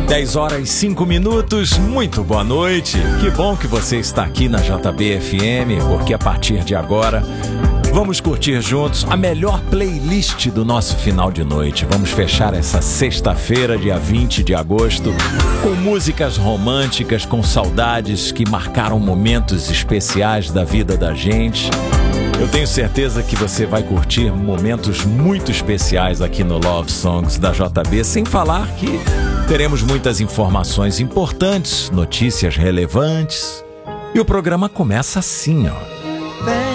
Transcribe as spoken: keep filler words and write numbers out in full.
dez horas e cinco minutos, muito boa noite. Que bom que você está aqui na J B F M, porque a partir de agora vamos curtir juntos a melhor playlist do nosso final de noite. Vamos fechar essa sexta-feira, dia vinte de agosto, com músicas românticas, com saudades que marcaram momentos especiais da vida da gente. Eu tenho certeza que você vai curtir momentos muito especiais aqui no Love Songs da J B, sem falar que teremos muitas informações importantes, notícias relevantes. E o programa começa assim, ó.